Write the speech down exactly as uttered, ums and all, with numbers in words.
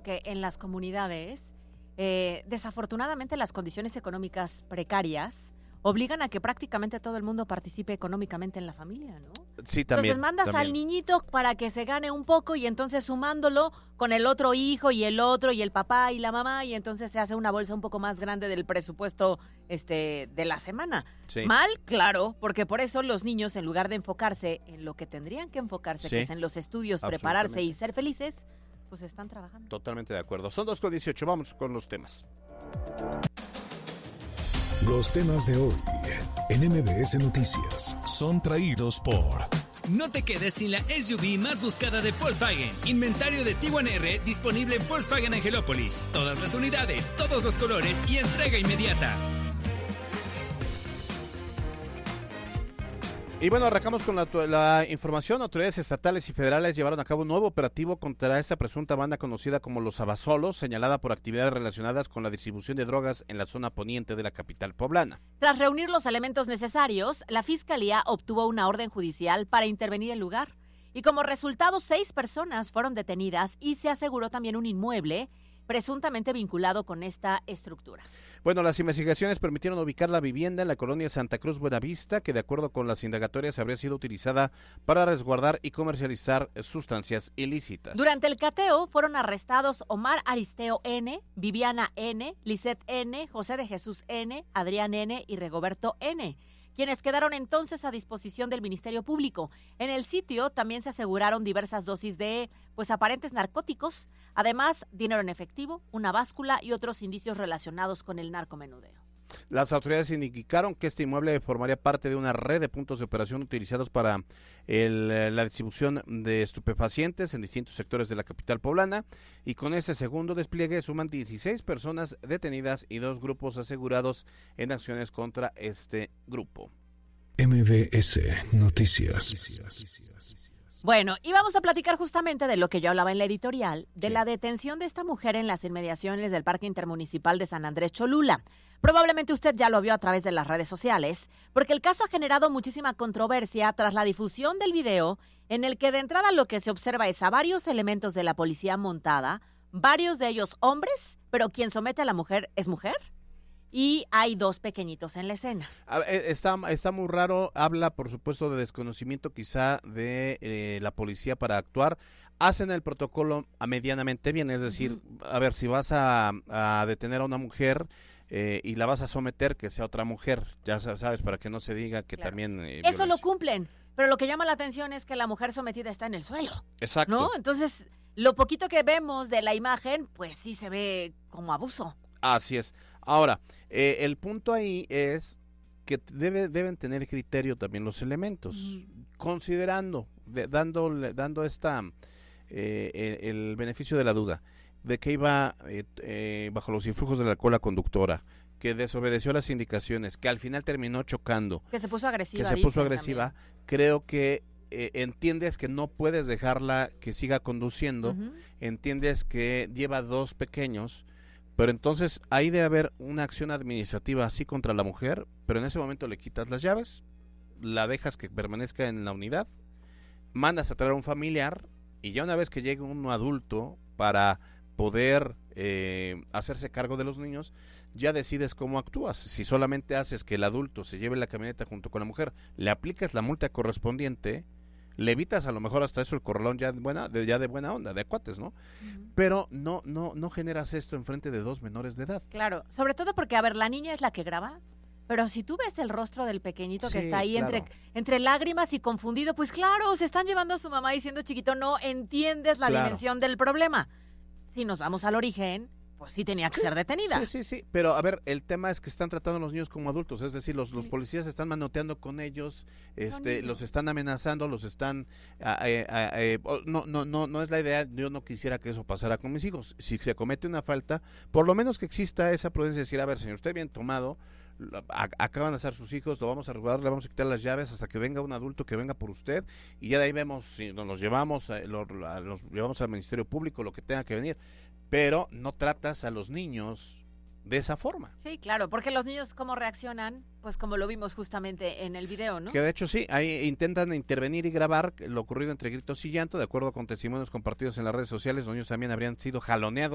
que en las comunidades, eh, desafortunadamente las condiciones económicas precarias obligan a que prácticamente todo el mundo participe económicamente en la familia, ¿no? Sí, también. Entonces mandas también. al niñito para que se gane un poco y entonces sumándolo con el otro hijo y el otro y el papá y la mamá y entonces se hace una bolsa un poco más grande del presupuesto este de la semana. Sí. Mal, claro, porque por eso los niños en lugar de enfocarse en lo que tendrían que enfocarse, Sí, que es en los estudios, prepararse y ser felices, pues están trabajando. Totalmente de acuerdo. Son dos con dieciocho, vamos con los temas. Los temas de hoy en M B S Noticias son traídos por... No te quedes sin la S U V más buscada de Volkswagen. Inventario de Tiguan R disponible en Volkswagen Angelópolis. Todas las unidades, todos los colores y entrega inmediata. Y bueno, arrancamos con la, la información. Autoridades estatales y federales llevaron a cabo un nuevo operativo contra esta presunta banda conocida como Los Abasolos, señalada por actividades relacionadas con la distribución de drogas en la zona poniente de la capital poblana. Tras reunir los elementos necesarios, la Fiscalía obtuvo una orden judicial para intervenir el lugar. Y como resultado, seis personas fueron detenidas y se aseguró también un inmueble presuntamente vinculado con esta estructura. Bueno, las investigaciones permitieron ubicar la vivienda en la colonia Santa Cruz Buenavista, que de acuerdo con las indagatorias habría sido utilizada para resguardar y comercializar sustancias ilícitas. Durante el cateo fueron arrestados Omar Aristeo N., Viviana N., Lisette N., José de Jesús N., Adrián N. y Rigoberto N., quienes quedaron entonces a disposición del Ministerio Público. En el sitio también se aseguraron diversas dosis de, pues, aparentes narcóticos, además dinero en efectivo, una báscula y otros indicios relacionados con el narcomenudeo. Las autoridades indicaron que este inmueble formaría parte de una red de puntos de operación utilizados para el, la distribución de estupefacientes en distintos sectores de la capital poblana, y con ese segundo despliegue suman dieciséis personas detenidas y dos grupos asegurados en acciones contra este grupo. M B S Noticias. Bueno, y vamos a platicar justamente de lo que yo hablaba en la editorial, de sí. la detención de esta mujer en las inmediaciones del Parque Intermunicipal de San Andrés Cholula. Probablemente usted ya lo vio a través de las redes sociales, porque el caso ha generado muchísima controversia tras la difusión del video, en el que de entrada lo que se observa es a varios elementos de la policía montada, varios de ellos hombres, pero quien somete a la mujer es mujer. Y hay dos pequeñitos en la escena. Está, está muy raro, habla por supuesto de desconocimiento quizá de eh, la policía para actuar. Hacen el protocolo a medianamente bien, es decir, uh-huh. a ver, si vas a, a detener a una mujer eh, y la vas a someter, que sea otra mujer, ya sabes, para que no se diga que claro. también... Eh, Eso violencia. Lo cumplen, pero lo que llama la atención es que la mujer sometida está en el suelo. Exacto. ¿No? Entonces, lo poquito que vemos de la imagen, pues sí se ve como abuso. Así es. Ahora, eh, el punto ahí es que debe, deben tener criterio también los elementos, mm. considerando, de, dando, dando esta, eh, el, el beneficio de la duda, de que iba eh, eh, bajo los influjos del alcohol la conductora, que desobedeció las indicaciones, que al final terminó chocando, que se puso agresiva, que se puso agresiva, también. Creo que eh, entiendes que no puedes dejarla que siga conduciendo, uh-huh. entiendes que lleva dos pequeños. Pero entonces ahí debe haber una acción administrativa así contra la mujer, pero en ese momento le quitas las llaves, la dejas que permanezca en la unidad, mandas a traer a un familiar y ya una vez que llegue un adulto para poder eh, hacerse cargo de los niños, ya decides cómo actúas. Si solamente haces que el adulto se lleve la camioneta junto con la mujer, le aplicas la multa correspondiente, le evitas a lo mejor hasta eso el corralón ya de buena, de, ya de buena onda, de cuates, ¿no? Uh-huh. Pero no, no, no generas esto enfrente de dos menores de edad. Claro, sobre todo porque, a ver, la niña es la que graba, pero si tú ves el rostro del pequeñito sí, que está ahí claro. entre, entre lágrimas y confundido, pues claro, se están llevando a su mamá y siendo chiquito, no entiendes la claro. dimensión del problema. Si nos vamos al origen, pues sí tenía que sí, ser detenida. Sí, sí, sí, pero a ver, el tema es que están tratando a los niños como adultos, es decir, los, los policías están manoteando con ellos, este, los están amenazando, los están, eh, eh, eh, no, no, no, no es la idea, yo no quisiera que eso pasara con mis hijos. Si se comete una falta, por lo menos que exista esa prudencia de decir, a ver, señor, usted bien tomado, a, acaban de hacer sus hijos, lo vamos a resguardar, le vamos a quitar las llaves hasta que venga un adulto que venga por usted, y ya de ahí vemos si nos los llevamos, eh, lo, lo, los llevamos al Ministerio Público, lo que tenga que venir. Pero no tratas a los niños de esa forma. Sí, claro, porque los niños cómo reaccionan, pues como lo vimos justamente en el video, ¿no? Que de hecho sí, ahí intentan intervenir y grabar lo ocurrido entre gritos y llanto, de acuerdo con testimonios compartidos en las redes sociales, los niños también habrían sido jaloneados